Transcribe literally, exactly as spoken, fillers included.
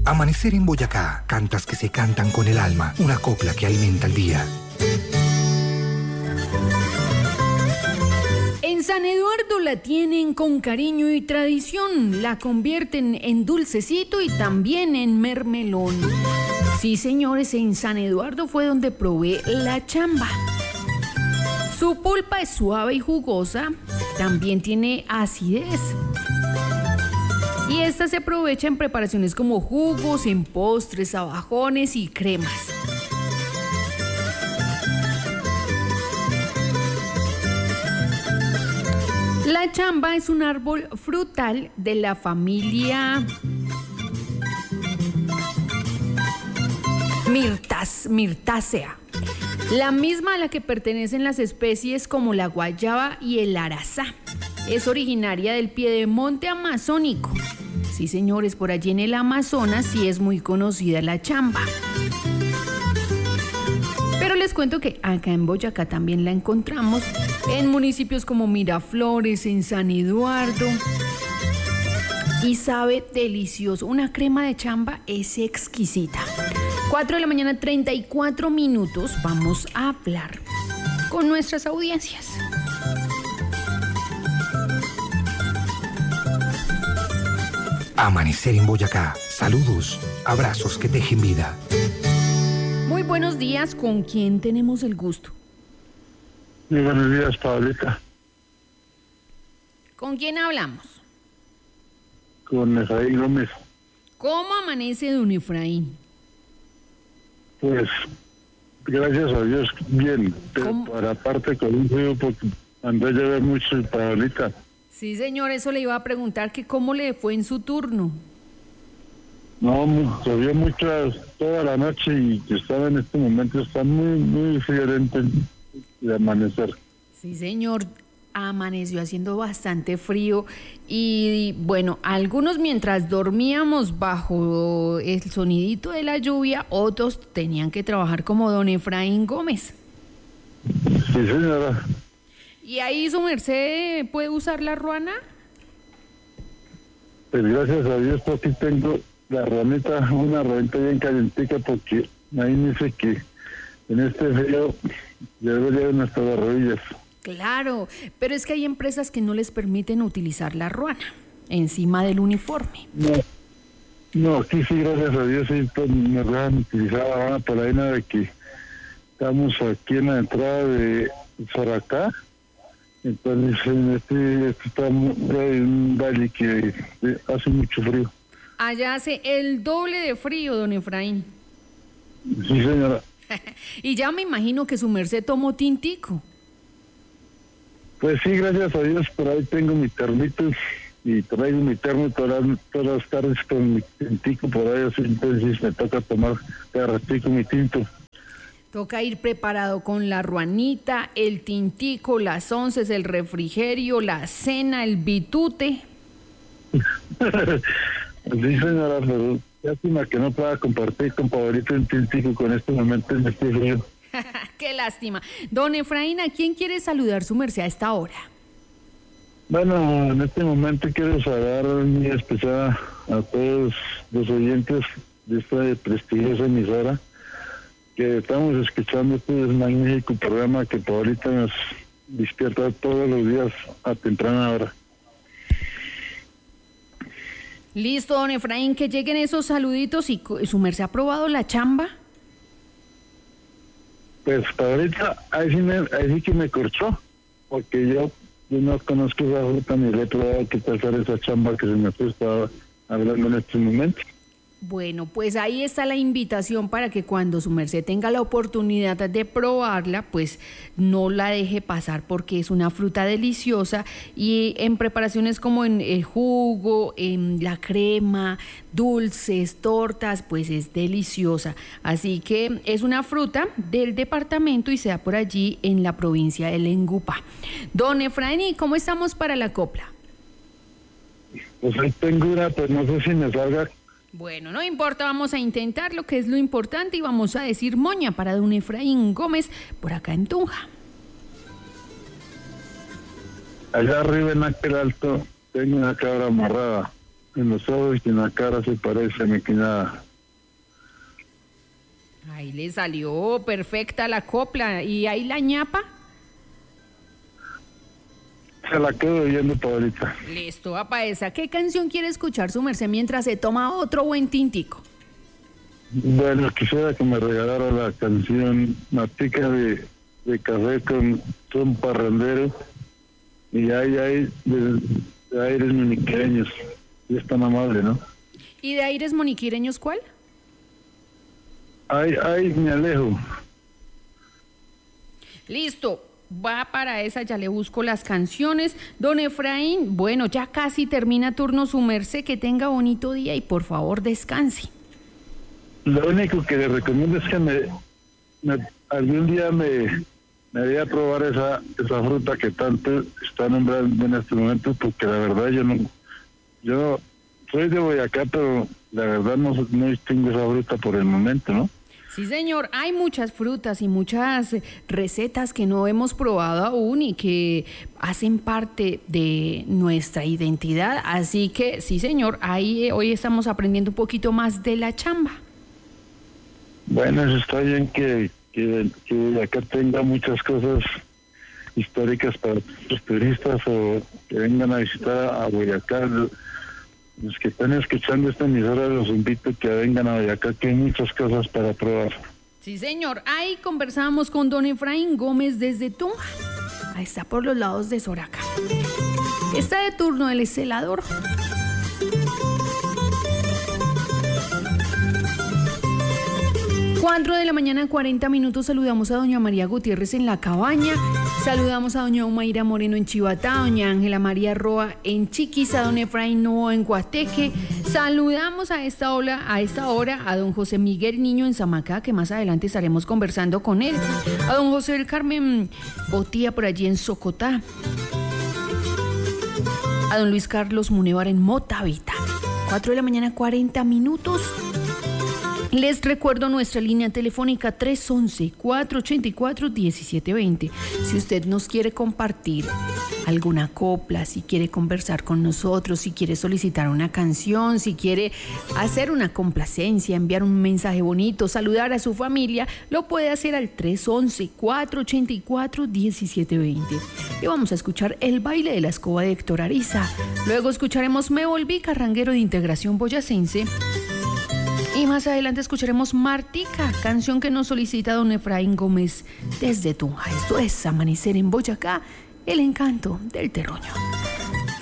Amanecer en Boyacá, cantas que se cantan con el alma, una copla que alimenta el día. En San Eduardo la tienen con cariño y tradición, la convierten en dulcecito y también en mermelón. Sí, señores, en San Eduardo fue donde probé la chamba. Su pulpa es suave y jugosa, también tiene acidez. Y esta se aprovecha en preparaciones como jugos, en postres, abajones y cremas. La chamba es un árbol frutal de la familia Mirtas, Myrtaceae, la misma a la que pertenecen las especies como la guayaba y el arazá. Es originaria del piedemonte amazónico. Sí, señores, por allí en el Amazonas sí es muy conocida la chamba. Pero les cuento que acá en Boyacá también la encontramos en municipios como Miraflores, en San Eduardo. Y sabe delicioso. Una crema de chamba es exquisita. cuatro de la mañana, treinta y cuatro minutos. Vamos a hablar con nuestras audiencias. Amanecer en Boyacá. Saludos, abrazos que tejen vida. Muy buenos días. ¿Con quién tenemos el gusto? Muy buenos días, Pablita. ¿Con quién hablamos? Con Efraín Gómez. ¿Cómo amanece don Efraín? Pues, gracias a Dios, bien. Pero ¿Cómo? para parte con un frío porque andó a llover mucho, Pablita. Sí, señor, eso le iba a preguntar que cómo le fue en su turno. No, mu- llovió mucho toda la noche y que estaba en este momento, está muy, muy friolento de amanecer. Sí, señor, amaneció haciendo bastante frío y bueno, algunos mientras dormíamos bajo el sonidito de la lluvia, otros tenían que trabajar como don Efraín Gómez. Sí, señora. ¿Y ahí su merced puede usar la ruana? Pues gracias a Dios, por aquí tengo la ranita, una ranita bien calentica porque ahí me dice que en este frío ya llegan hasta las rodillas. Claro, pero es que hay empresas que no les permiten utilizar la ruana encima del uniforme. No, no, aquí sí, gracias a Dios, sí, pues, me dejan utilizar la ruana por ahí, nada de que estamos aquí en la entrada de Soracá. Entonces, en este, este está en un valle que eh, hace mucho frío. Allá hace el doble de frío, don Efraín. Sí, señora. Y ya me imagino que su merced tomó tintico. Pues sí, gracias a Dios, por ahí tengo mi termito y traigo mi termo todas, todas las tardes con mi tintico por ahí, así, entonces me toca tomar cada ratico mi tinto. Toca ir preparado con la ruanita, el tintico, las onces, el refrigerio, la cena, el bitute. Sí, señora, pero lástima que no pueda compartir con Pablito un tintico con este momento en este frío. Qué lástima. Don Efraín, ¿a quién quiere saludar su merced a esta hora? Bueno, en este momento quiero saludar muy especial a todos los oyentes de esta prestigiosa emisora, que estamos escuchando este magnífico programa que Pablita nos despierta todos los días a temprana hora. Listo, don Efraín, que lleguen esos saluditos y su merced ha probado la chamba. Pues Pablita, ahí sí, me, ahí sí que me corchó, porque yo, yo no conozco esa fruta ni le he probado qué pasar esa chamba que se me está hablando en este momento. Bueno, pues ahí está la invitación para que cuando su merced tenga la oportunidad de probarla, pues no la deje pasar porque es una fruta deliciosa y en preparaciones como en el jugo, en la crema, dulces, tortas, pues es deliciosa. Así que es una fruta del departamento y se da por allí en la provincia de Lengupá. Don Efraín, ¿cómo estamos para la copla? Pues ahí tengo una, pues no sé si me salga. Bueno, no importa, vamos a intentar lo que es lo importante y vamos a decir moña para don Efraín Gómez por acá en Tunja. Allá arriba en aquel alto tengo una cabra amarrada, en los ojos y en la cara se parece a mi cuñada. Ahí le salió perfecta la copla. ¿Y ahí la ñapa? Se la quedo oyendo para ahorita. Listo, va para esa. ¿Qué canción quiere escuchar su merced mientras se toma otro buen tintico? Bueno, quisiera que me regalara la canción Matica de, de Café con Son Parrandero y hay, hay de, de aires moniquireños. Y es tan amable, ¿no? ¿Y de aires moniquireños cuál? Ay, ay, me alejo. Listo, va para esa, ya le busco las canciones. Don Efraín, bueno, ya casi termina turno su merced, que tenga bonito día y por favor descanse. Lo único que le recomiendo es que me, me algún día me, me dé a probar esa, esa fruta que tanto está nombrando en este momento, porque la verdad yo no, yo soy de Boyacá, pero la verdad no, no distingo esa fruta por el momento, ¿no? Sí, señor, hay muchas frutas y muchas recetas que no hemos probado aún y que hacen parte de nuestra identidad, así que sí, señor, ahí eh, hoy estamos aprendiendo un poquito más de la chamba. Bueno, eso está bien que, que, que acá tenga muchas cosas históricas para los turistas o que vengan a visitar a Boyacá. Los que están escuchando esta emisora los invito a que vengan a Boyacá, que hay muchas cosas para probar. Sí, señor. Ahí conversamos con don Efraín Gómez desde Tunja. Ahí está por los lados de Soraca. Está de turno el celador. cuatro de la mañana, cuarenta minutos. Saludamos a doña María Gutiérrez en La Cabaña. Saludamos a doña Umaira Moreno en Chivatá, doña Ángela María Roa en Chiquis, a don Efraín Novo en Guateque. Saludamos a esta hora, a esta hora a don José Miguel Niño en Zamacá, que más adelante estaremos conversando con él. A don José del Carmen Botía por allí en Socotá. A don Luis Carlos Munevar en Motavita. cuatro de la mañana, cuarenta minutos. Les recuerdo nuestra línea telefónica tres once, cuatro ochenta y cuatro, diecisiete veinte. Si usted nos quiere compartir alguna copla, si quiere conversar con nosotros, si quiere solicitar una canción, si quiere hacer una complacencia, enviar un mensaje bonito, saludar a su familia, lo puede hacer al tres once, cuatro ochenta y cuatro, diecisiete veinte. Y vamos a escuchar El baile de la escoba de Héctor Ariza. Luego escucharemos Me volví carranguero de Integración Boyacense. Y más adelante escucharemos Martica, canción que nos solicita don Efraín Gómez desde Tunja. Esto es Amanecer en Boyacá, el encanto del terruño.